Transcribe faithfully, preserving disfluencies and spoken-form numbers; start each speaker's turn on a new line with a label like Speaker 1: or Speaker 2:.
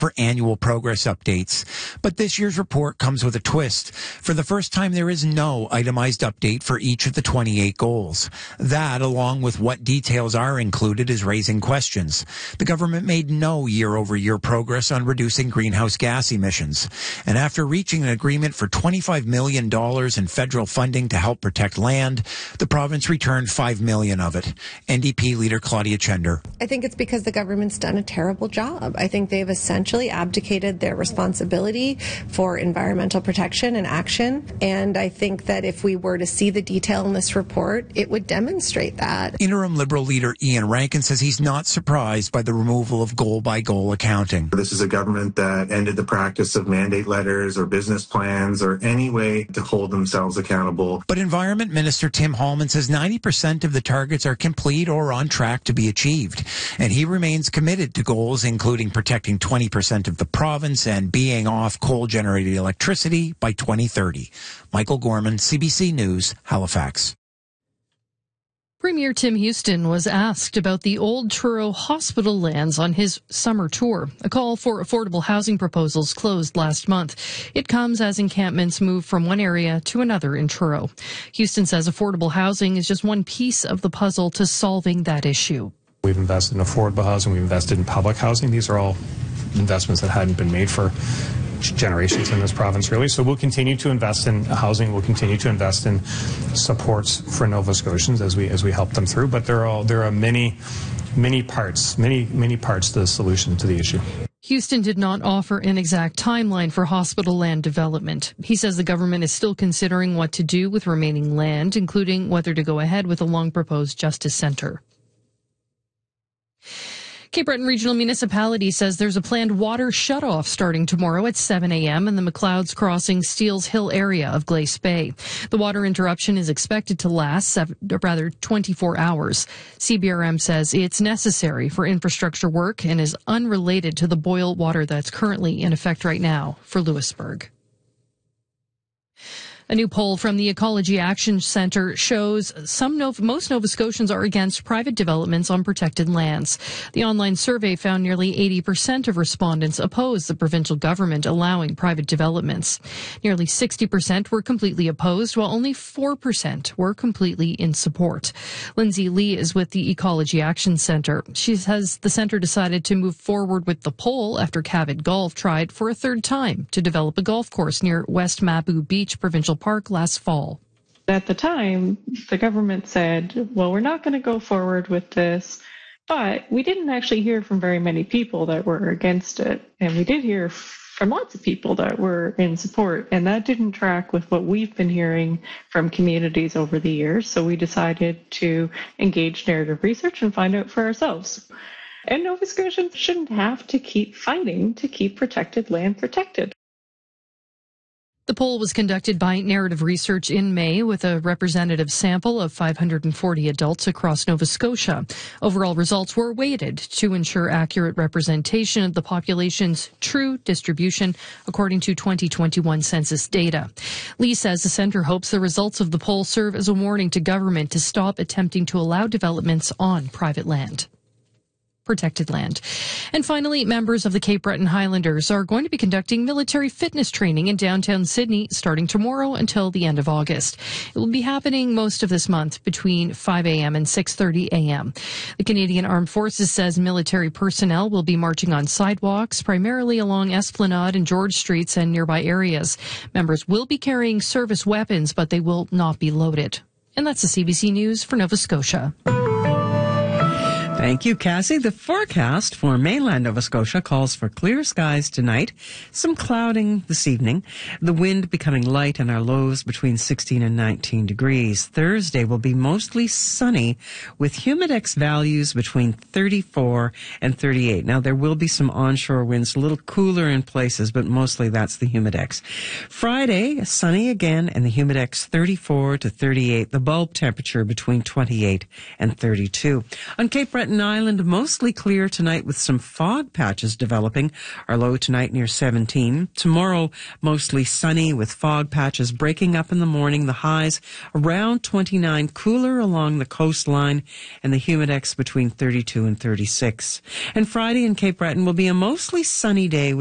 Speaker 1: for annual progress updates. But this year's report comes with a twist. For the first time, there is no itemized update for each of the twenty-eight goals. That, along with what details are included, is raising questions. The government made no year-over-year progress on reducing greenhouse gas emissions. And after reaching an agreement for twenty-five million dollars in federal funding to help protect land, the province returned five million dollars of it. N D P leader Claudia Chender.
Speaker 2: I think it's because the government's done a terrible job. I think they've essentially abdicated their responsibility for environmental protection and action. And I think that if we were to see the detail in this report, it would demonstrate that.
Speaker 1: Interim Liberal leader Ian Rankin says he's not surprised by the removal of goal-by-goal accounting.
Speaker 3: This is a government that ended the practice of mandate letters or business plans or any way to hold themselves accountable.
Speaker 1: But Environment Minister Tim Hallman says ninety percent of the targets are complete or on track to be achieved. And he remains committed to goals including protecting twenty percent of the province and being off coal-generated electricity by twenty thirty. Michael Gorman, C B C News, Halifax.
Speaker 4: Premier Tim Houston was asked about the old Truro hospital lands on his summer tour. A call for affordable housing proposals closed last month. It comes as encampments move from one area to another in Truro. Houston says affordable housing is just one piece of the puzzle to solving that issue.
Speaker 5: We've invested in affordable housing. We've invested in public housing. These are all investments that hadn't been made for generations in this province, really. So we'll continue to invest in housing. We'll continue to invest in supports for Nova Scotians as we as we help them through. But there are there are many, many parts, many many parts to the solution to the issue.
Speaker 4: Houston did not offer an exact timeline for hospital land development. He says the government is still considering what to do with remaining land, including whether to go ahead with a long-proposed justice centre. Cape Breton Regional Municipality says there's a planned water shutoff starting tomorrow at seven a.m. in the McLeod's Crossing Steeles Hill area of Glace Bay. The water interruption is expected to last seven, rather twenty-four hours. C B R M says it's necessary for infrastructure work and is unrelated to the boil water that's currently in effect right now for Louisbourg. A new poll from the Ecology Action Centre shows some Nova, most Nova Scotians are against private developments on protected lands. The online survey found nearly eighty percent of respondents oppose the provincial government allowing private developments. Nearly sixty percent were completely opposed, while only four percent were completely in support. Lindsay Lee is with the Ecology Action Centre. She says the centre decided to move forward with the poll after Cavid Golf tried for a third time to develop a golf course near West Mabou Beach Provincial Park last fall.
Speaker 6: At the time, the government said, well, we're not going to go forward with this, but we didn't actually hear from very many people that were against it. And we did hear from lots of people that were in support, and that didn't track with what we've been hearing from communities over the years. So we decided to engage narrative research and find out for ourselves. And Nova Scotians shouldn't have to keep fighting to keep protected land protected.
Speaker 4: The poll was conducted by Narrative Research in May with a representative sample of five hundred forty adults across Nova Scotia. Overall results were weighted to ensure accurate representation of the population's true distribution according to twenty twenty-one census data. Lee says the centre hopes the results of the poll serve as a warning to government to stop attempting to allow developments on private land. Protected land. And finally, members of the Cape Breton Highlanders are going to be conducting military fitness training in downtown Sydney starting tomorrow until the end of August. It will be happening most of this month between five a.m. and six thirty a.m. The Canadian Armed Forces says military personnel will be marching on sidewalks, primarily along Esplanade and George Streets and nearby areas. Members will be carrying service weapons, but they will not be loaded. And that's the C B C News for Nova Scotia.
Speaker 7: Thank you, Cassie. The forecast for mainland Nova Scotia calls for clear skies tonight, some clouding this evening, the wind becoming light and our lows between sixteen and nineteen degrees. Thursday will be mostly sunny with humidex values between thirty-four and thirty-eight. Now, there will be some onshore winds, a little cooler in places, but mostly that's the humidex. Friday, sunny again and the humidex thirty-four to thirty-eight, the bulb temperature between twenty-eight and thirty-two. On Cape Breton Martin Island, mostly clear tonight with some fog patches developing. Our low tonight near seventeen. Tomorrow, mostly sunny with fog patches breaking up in the morning. The highs around twenty-nine, cooler along the coastline, and the humidex between thirty-two and thirty-six. And Friday in Cape Breton will be a mostly sunny day.